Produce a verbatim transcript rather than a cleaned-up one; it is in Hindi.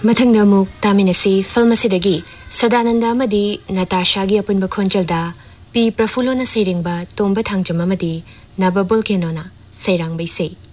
मथंगदा अमुक तामिनसी फिल्म असिदगी सदानंदा अमदी नताशागी अपुनबा खोंजलदा पी प्रफुल्लोना सैरेंबा तोंबा थांजम अमदी नबबुल केनोना सैरांग बैसे